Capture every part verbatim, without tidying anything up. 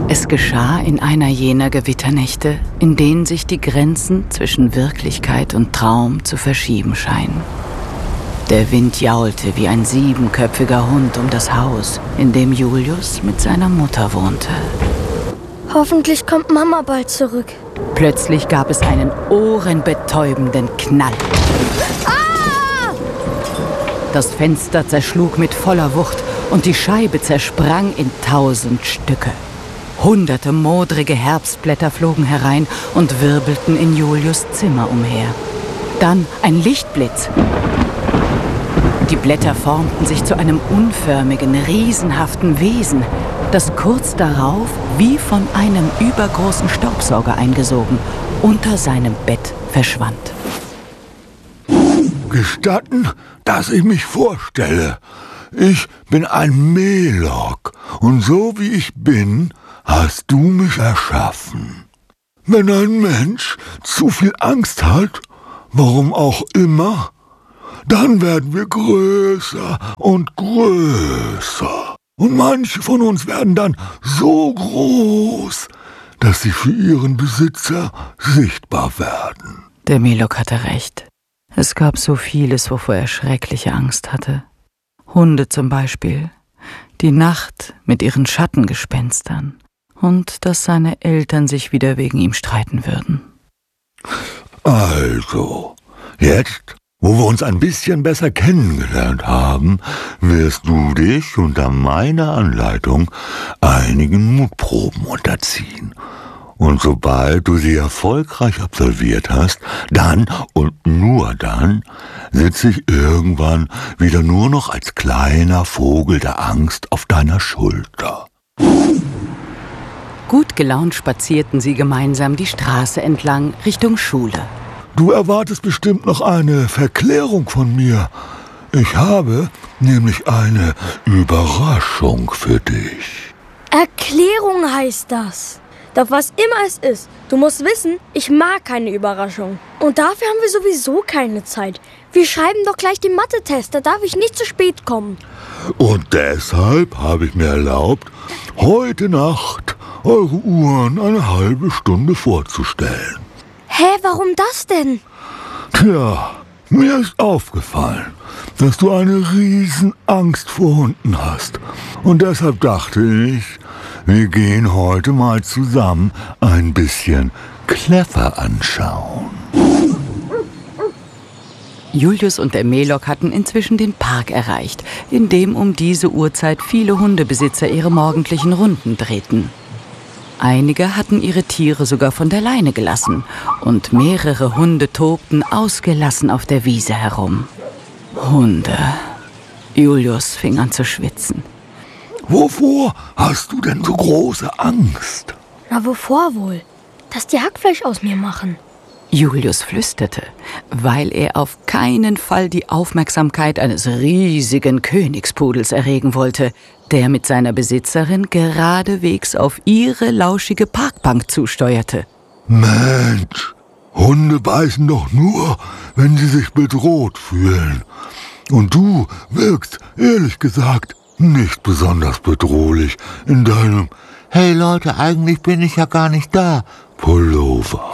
Es geschah in einer jener Gewitternächte, in denen sich die Grenzen zwischen Wirklichkeit und Traum zu verschieben scheinen. Der Wind jaulte wie ein siebenköpfiger Hund um das Haus, in dem Julius mit seiner Mutter wohnte. Hoffentlich kommt Mama bald zurück. Plötzlich gab es einen ohrenbetäubenden Knall. Ah! Das Fenster zerschlug mit voller Wucht und die Scheibe zersprang in tausend Stücke. Hunderte modrige Herbstblätter flogen herein und wirbelten in Julius' Zimmer umher. Dann ein Lichtblitz. Die Blätter formten sich zu einem unförmigen, riesenhaften Wesen, das kurz darauf, wie von einem übergroßen Staubsauger eingesogen, unter seinem Bett verschwand. Gestatten, dass ich mich vorstelle. Ich bin ein Melok und so wie ich bin, hast du mich erschaffen. Wenn ein Mensch zu viel Angst hat, warum auch immer, dann werden wir größer und größer. Und manche von uns werden dann so groß, dass sie für ihren Besitzer sichtbar werden. Der Melok hatte recht. Es gab so vieles, wovor er schreckliche Angst hatte. Hunde zum Beispiel, die Nacht mit ihren Schattengespenstern und dass seine Eltern sich wieder wegen ihm streiten würden. Also, jetzt, wo wir uns ein bisschen besser kennengelernt haben, wirst du dich unter meiner Anleitung einigen Mutproben unterziehen. Und sobald du sie erfolgreich absolviert hast, dann und nur dann sitze ich irgendwann wieder nur noch als kleiner Vogel der Angst auf deiner Schulter. Gut gelaunt spazierten sie gemeinsam die Straße entlang Richtung Schule. Du erwartest bestimmt noch eine Verklärung von mir. Ich habe nämlich eine Überraschung für dich. Erklärung heißt das. Doch was immer es ist, du musst wissen, ich mag keine Überraschung. Und dafür haben wir sowieso keine Zeit. Wir schreiben doch gleich den Mathe-Test, da darf ich nicht zu spät kommen. Und deshalb habe ich mir erlaubt, heute Nacht eure Uhren eine halbe Stunde vorzustellen. Hä, warum das denn? Tja, mir ist aufgefallen, dass du eine riesen Angst vor Hunden hast. Und deshalb dachte ich, wir gehen heute mal zusammen ein bisschen Kläffer anschauen. Julius und der Melok hatten inzwischen den Park erreicht, in dem um diese Uhrzeit viele Hundebesitzer ihre morgendlichen Runden drehten. Einige hatten ihre Tiere sogar von der Leine gelassen und mehrere Hunde tobten ausgelassen auf der Wiese herum. Hunde. Julius fing an zu schwitzen. Wovor hast du denn so große Angst? Na, wovor wohl? Dass die Hackfleisch aus mir machen. Julius flüsterte, weil er auf keinen Fall die Aufmerksamkeit eines riesigen Königspudels erregen wollte, der mit seiner Besitzerin geradewegs auf ihre lauschige Parkbank zusteuerte. Mensch, Hunde beißen doch nur, wenn sie sich bedroht fühlen. Und du wirkst, ehrlich gesagt, nicht besonders bedrohlich in deinem »Hey Leute, eigentlich bin ich ja gar nicht da« Pullover.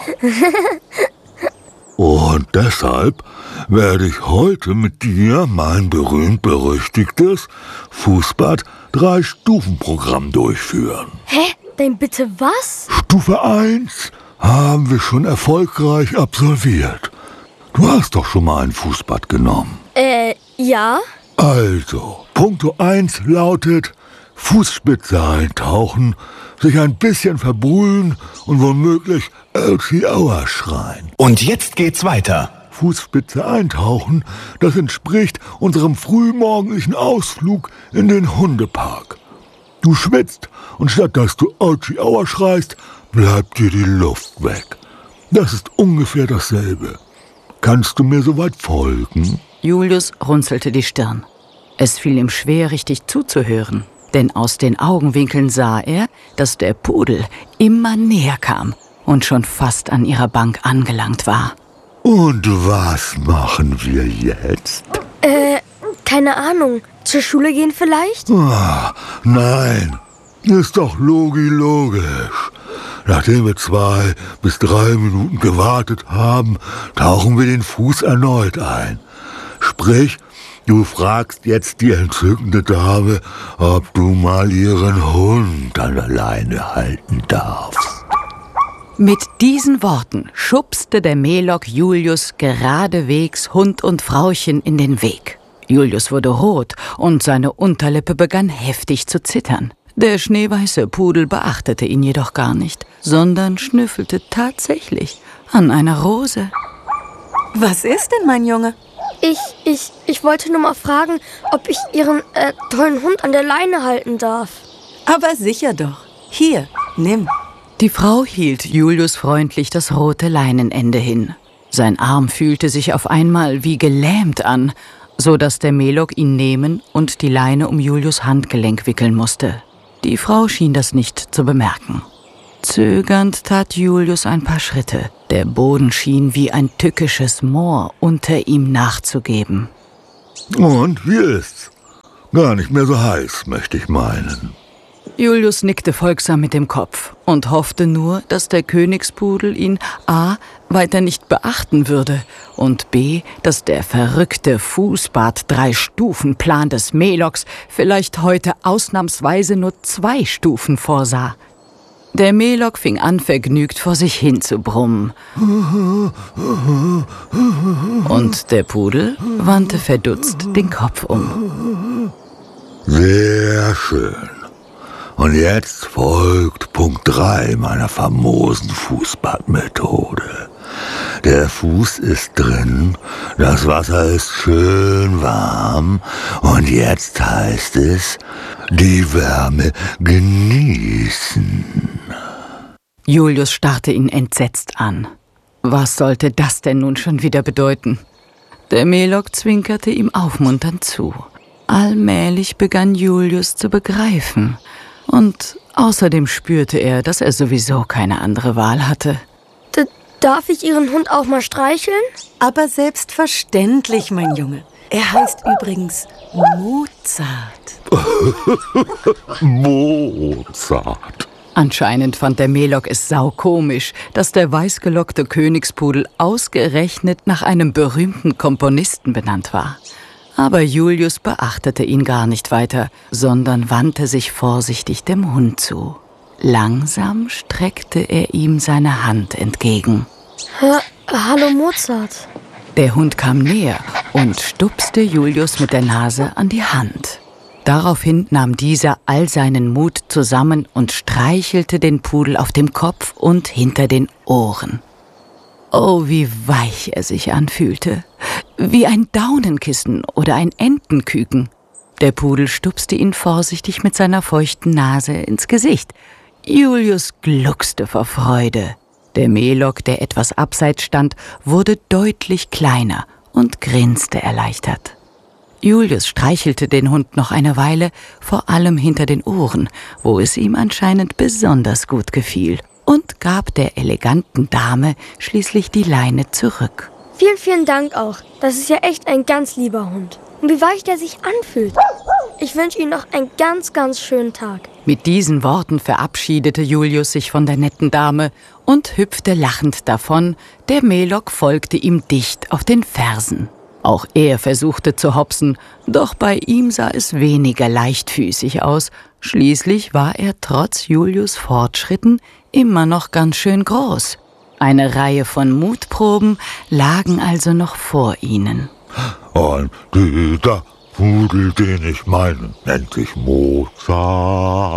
Und deshalb werde ich heute mit dir mein berühmt-berüchtigtes Fußbad-Drei-Stufen-Programm durchführen. Hä? Denn bitte was? Stufe eins haben wir schon erfolgreich absolviert. Du hast doch schon mal ein Fußbad genommen. Äh, ja? Also, Punkto eins lautet Fußspitze eintauchen, sich ein bisschen verbrühen und womöglich Elsie Auer schreien. Und jetzt geht's weiter. Fußspitze eintauchen, das entspricht unserem frühmorgendlichen Ausflug in den Hundepark. Du schwitzt und statt dass du Elsie Auer schreist, bleibt dir die Luft weg. Das ist ungefähr dasselbe. Kannst du mir soweit folgen? Julius runzelte die Stirn. Es fiel ihm schwer, richtig zuzuhören, denn aus den Augenwinkeln sah er, dass der Pudel immer näher kam und schon fast an ihrer Bank angelangt war. Und was machen wir jetzt? Äh, keine Ahnung. Zur Schule gehen vielleicht? Ah, nein, Ist doch logisch. Nachdem wir zwei bis drei Minuten gewartet haben, tauchen wir den Fuß erneut ein. Sprich, du fragst jetzt die entzückende Dame, ob du mal ihren Hund an der Leine halten darfst. Mit diesen Worten schubste der Melok Julius geradewegs Hund und Frauchen in den Weg. Julius wurde rot und seine Unterlippe begann heftig zu zittern. Der schneeweiße Pudel beachtete ihn jedoch gar nicht, sondern schnüffelte tatsächlich an einer Rose. Was ist denn, mein Junge? Ich, ich, ich wollte nur mal fragen, ob ich Ihren äh, tollen Hund an der Leine halten darf. Aber sicher doch. Hier, nimm. Die Frau hielt Julius freundlich das rote Leinenende hin. Sein Arm fühlte sich auf einmal wie gelähmt an, so dass der Melok ihn nehmen und die Leine um Julius Handgelenk wickeln musste. Die Frau schien das nicht zu bemerken. Zögernd tat Julius ein paar Schritte. Der Boden schien wie ein tückisches Moor unter ihm nachzugeben. Und wie ist's? Gar nicht mehr so heiß, möchte ich meinen. Julius nickte folgsam mit dem Kopf und hoffte nur, dass der Königspudel ihn a. weiter nicht beachten würde und b. dass der verrückte Fußbad-Drei-Stufen-Plan des Meloks vielleicht heute ausnahmsweise nur zwei Stufen vorsah. Der Melok fing an, vergnügt vor sich hin zu brummen. Und der Pudel wandte verdutzt den Kopf um. Sehr schön. Und jetzt folgt Punkt drei meiner famosen Fußbadmethode. Der Fuß ist drin, das Wasser ist schön warm und jetzt heißt es, die Wärme genießen. Julius starrte ihn entsetzt an. Was sollte das denn nun schon wieder bedeuten? Der Melok zwinkerte ihm aufmunternd zu. Allmählich begann Julius zu begreifen. Und außerdem spürte er, dass er sowieso keine andere Wahl hatte. D- darf ich Ihren Hund auch mal streicheln? Aber selbstverständlich, mein Junge. Er heißt übrigens Mozart. Mozart. Anscheinend fand der Melok es saukomisch, dass der weißgelockte Königspudel ausgerechnet nach einem berühmten Komponisten benannt war. Aber Julius beachtete ihn gar nicht weiter, sondern wandte sich vorsichtig dem Hund zu. Langsam streckte er ihm seine Hand entgegen. Ha- Hallo Mozart. Der Hund kam näher und stupste Julius mit der Nase an die Hand. Daraufhin nahm dieser all seinen Mut zusammen und streichelte den Pudel auf dem Kopf und hinter den Ohren. Oh, wie weich er sich anfühlte. Wie ein Daunenkissen oder ein Entenküken. Der Pudel stupste ihn vorsichtig mit seiner feuchten Nase ins Gesicht. Julius gluckste vor Freude. Der Melok, der etwas abseits stand, wurde deutlich kleiner und grinste erleichtert. Julius streichelte den Hund noch eine Weile, vor allem hinter den Ohren, wo es ihm anscheinend besonders gut gefiel, und gab der eleganten Dame schließlich die Leine zurück. Vielen, vielen Dank auch. Das ist ja echt ein ganz lieber Hund. Und wie weich der sich anfühlt. Ich wünsche Ihnen noch einen ganz, ganz schönen Tag. Mit diesen Worten verabschiedete Julius sich von der netten Dame und hüpfte lachend davon. Der Melok folgte ihm dicht auf den Fersen. Auch er versuchte zu hopsen, doch bei ihm sah es weniger leichtfüßig aus. Schließlich war er trotz Julius' Fortschritten immer noch ganz schön groß. Eine Reihe von Mutproben lagen also noch vor ihnen. Und dieser Pudel, den ich meine, nennt sich Mozart.